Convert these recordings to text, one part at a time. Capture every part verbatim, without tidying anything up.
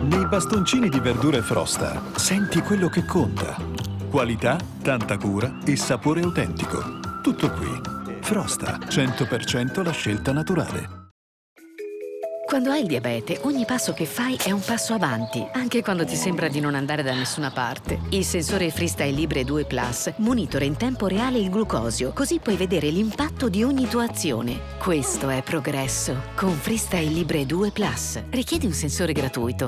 Nei bastoncini di verdure Frosta senti quello che conta. Qualità, tanta cura e sapore autentico. Tutto qui. Frosta, cento per cento la scelta naturale. Quando hai il diabete, ogni passo che fai è un passo avanti, anche quando ti sembra di non andare da nessuna parte. Il sensore Freestyle Libre due Plus monitora in tempo reale il glucosio, così puoi vedere l'impatto di ogni tua azione. Questo è progresso. Con Freestyle Libre due Plus. Richiedi un sensore gratuito.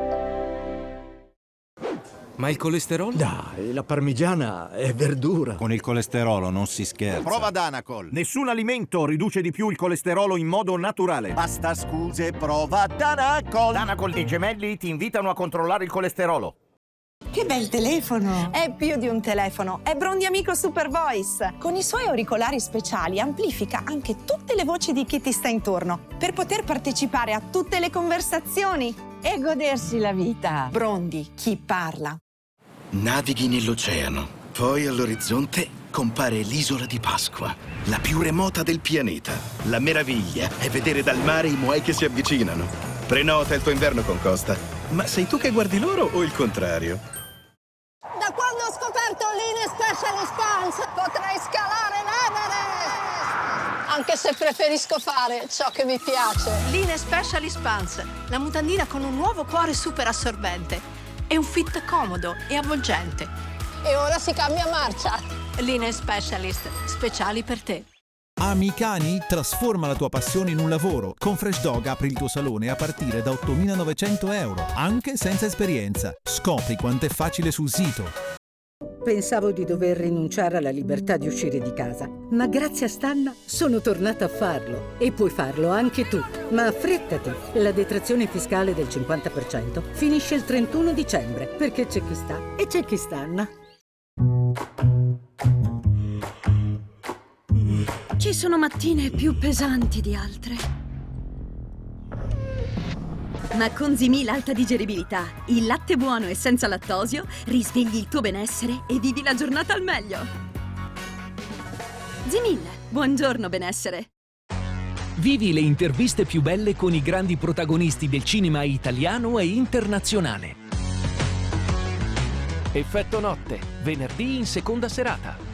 Ma il colesterolo? Dai, la parmigiana è verdura. Con il colesterolo non si scherza. Prova Danacol. Nessun alimento riduce di più il colesterolo in modo naturale. Basta scuse, prova Danacol. Danacol e i gemelli ti invitano a controllare il colesterolo. Che bel telefono! È più di un telefono, è Brondi Amico Super Voice. Con i suoi auricolari speciali amplifica anche tutte le voci di chi ti sta intorno per poter partecipare a tutte le conversazioni e godersi la vita. Brondi, chi parla. Navighi nell'oceano, poi all'orizzonte compare l'isola di Pasqua, la più remota del pianeta. La meraviglia è vedere dal mare i Moai che si avvicinano. Prenota il tuo inverno con Costa. Ma sei tu che guardi loro o il contrario? Da quando ho scoperto l'Ine Specialist Pants potrei scalare l'Everest! Anche se preferisco fare ciò che mi piace. L'Ine Specialist Pants, la mutandina con un nuovo cuore super assorbente. È un fit comodo e avvolgente. E ora si cambia marcia. Line Specialist, speciali per te. Amicani, trasforma la tua passione in un lavoro. Con Fresh Dog apri il tuo salone a partire da ottomilanovecento euro, anche senza esperienza. Scopri quanto è facile sul sito. Pensavo di dover rinunciare alla libertà di uscire di casa, ma grazie a Stanna sono tornata a farlo. E puoi farlo anche tu. Ma affrettati! La detrazione fiscale del cinquanta per cento finisce il trentuno dicembre, perché c'è chi sta e c'è chi Stanna. Ci sono mattine più pesanti di altre. Ma con Zimil Alta Digeribilità, il latte buono e senza lattosio, risvegli il tuo benessere e vivi la giornata al meglio. Zimil, buongiorno benessere. Vivi le interviste più belle con i grandi protagonisti del cinema italiano e internazionale. Effetto notte, venerdì in seconda serata.